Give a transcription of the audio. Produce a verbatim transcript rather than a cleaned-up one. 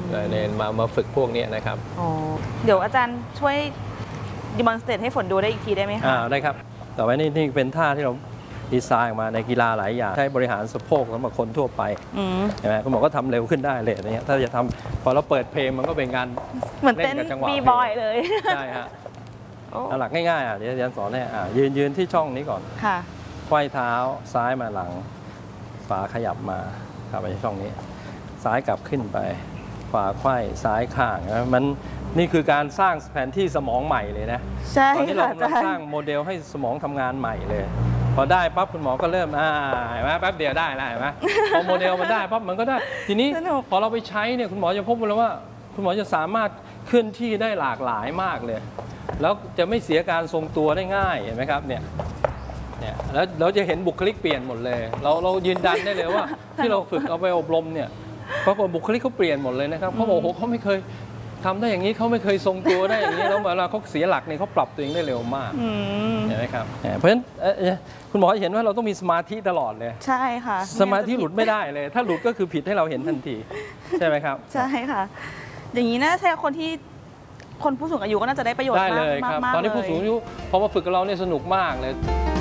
ในมามาฝึกพวกนี้นะครับอ๋อเดี๋ยวอาจารย์ช่วยดิมอนสเตรตให้ฝนดูได้อีกทีได้ไหมคะอ่าได้ครับต่อไปนี่นี่เป็นท่าที่เราดีไซน์ออกมาในกีฬาหลายอย่างใช้บริหารสะโพกสำหรับคนทั่วไปเห็นไหมคุณหมอก็ทำเร็วขึ้นได้เลยอย่างเงี้ยถ้าจะทำพอเราเปิดเพลงมันก็เป็นการเหมือนเต้นบีบอยเลยใช่ฮะหลักง่ายๆอ่ะเดี๋ยวอาจารย์สอนให้อ่ายืนยืนที่ช่องนี้ก่อนค่ะไขว้เท้าซ้ายมาหลังขวาขยับมาเข้าไปช่องนี้ซ้ายกลับขึ้นไปขวาไขว้ซ้ายข้างนะมันนี่คือการสร้างแผนที่สมองใหม่เลยนะใช่ตอนนี้เรากำลังสร้างโมเดลให้สมองทำงานใหม่เลยพอได้ปั๊บคุณหมอก็เริ่มอ่าเห็นไหมแป๊บเดียวได้แล้วเห็นไหมพอโมเดลมันได้ปั๊บมันก็ได้ทีนี้พอเราไปใช้เนี่ยคุณหมอจะพบแล้วว่าคุณหมอจะสามารถเคลื่อนที่ได้หลากหลายมากเลยแล้วจะไม่เสียการทรงตัวได้ง่ายเห็นไหมครับเนี่ยเนี่ยแล้วเราจะเห็นบุคลิกเปลี่ยนหมดเลยเราเรายืนยันได้เลยว่าที่เราฝึกเอาไปอบรมเนี่ยปรากฏบุคลิกเขาเปลี่ยนหมดเลยนะครับเขาบอกโอ้โหเขาไม่เคยทำได้อย่างนี้เขาไม่เคยทรงตัวได้อย่างนี้แล้วเวลาเขาเสียหลักเนี่ยเขาปรับตัวเองได้เร็วมากเห็นไหมครับเพราะฉะนั้นคุณหมอเห็นว่าเราต้องมีสมาธิตลอดเลยใช่ค่ะสมาธิหลุดไม่ได้เลยถ้าหลุดก็คือผิดให้เราเห็นทันทีใช่ไหมครับใช่ค่ะอย่างนี้นะใช่คนที่คนผู้สูงอายุก็น่าจะได้ประโยชน์มากได้เลยครับตอนนี้ผู้สูงอายุพอมาฝึกกับเราเนี่ยสนุกมากเลย